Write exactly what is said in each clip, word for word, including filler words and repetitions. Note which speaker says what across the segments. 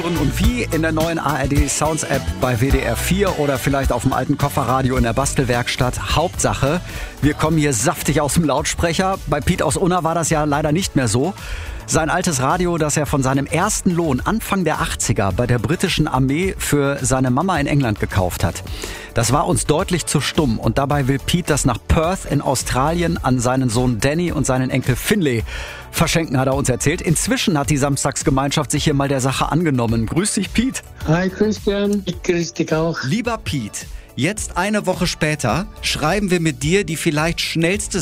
Speaker 1: Und wie in der neuen A R D Sounds App bei W D R vier oder vielleicht auf dem alten Kofferradio in der Bastelwerkstatt. Hauptsache, wir kommen hier saftig aus dem Lautsprecher. Bei Piet aus Unna war das ja leider nicht mehr so. Sein altes Radio, das er von seinem ersten Lohn Anfang der achtziger bei der britischen Armee für seine Mama in England gekauft hat. Das war uns deutlich zu stumm und dabei will Piet das nach Perth in Australien an seinen Sohn Danny und seinen Enkel Finlay verschenken, hat er uns erzählt. Inzwischen hat die Samstagsgemeinschaft sich hier mal der Sache angenommen. Grüß dich, Piet.
Speaker 2: Hi Christian, ich grüß dich auch.
Speaker 1: Lieber Piet, jetzt eine Woche später schreiben wir mit dir die vielleicht schnellste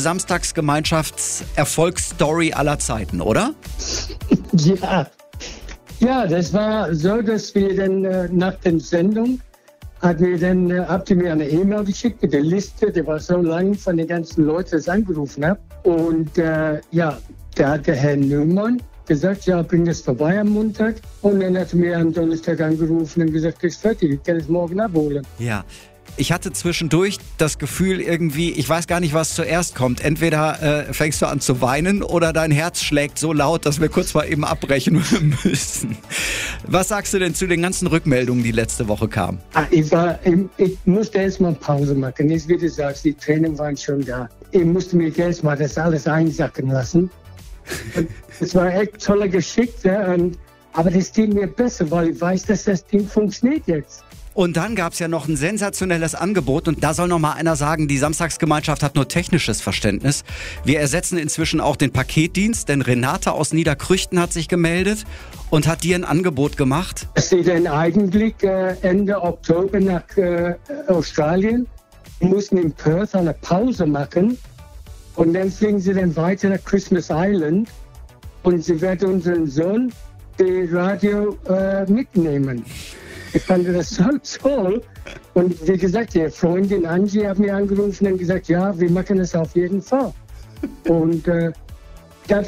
Speaker 1: Samstagsgemeinschafts-Erfolgsstory aller Zeiten, oder?
Speaker 2: Ja. Ja, das war so, dass wir dann äh, nach der Sendung hat mir dann, äh, habt ihr mir eine E-Mail geschickt mit der Liste, die war so lang von den ganzen Leuten, die ich angerufen habe. Und äh, ja, da hat der Herr Neumann gesagt, ja, bring das vorbei am Montag. Und dann hat er mir am Donnerstag angerufen und gesagt, das ist fertig, ich kann es morgen abholen.
Speaker 1: Ja. Ich hatte zwischendurch das Gefühl irgendwie, ich weiß gar nicht, was zuerst kommt. Entweder äh, fängst du an zu weinen oder dein Herz schlägt so laut, dass wir kurz mal eben abbrechen müssen. Was sagst du denn zu den ganzen Rückmeldungen, die letzte Woche kamen?
Speaker 2: Ah, ich, war, ich, ich musste erst mal Pause machen. Jetzt, wie du sagst, die Tränen waren schon da. Ich musste mir erst mal das alles einsacken lassen. Es war echt tolle Geschichte. Und, aber das Ding mir besser, weil ich weiß, dass das Ding funktioniert jetzt.
Speaker 1: Und dann gab es ja noch ein sensationelles Angebot und da soll noch mal einer sagen, die Samstagsgemeinschaft hat nur technisches Verständnis. Wir ersetzen inzwischen auch den Paketdienst, denn Renate aus Niederkrüchten hat sich gemeldet und hat dir ein Angebot gemacht.
Speaker 2: Sie dann eigentlich äh, Ende Oktober nach äh, Australien, mussten in Perth eine Pause machen und dann fliegen sie dann weiter nach Christmas Island und sie werden unseren Sohn das Radio äh, mitnehmen. Ich fand das so toll. Und wie gesagt, die Freundin Angie hat mir angerufen und gesagt, ja, wir machen das auf jeden Fall. Und äh,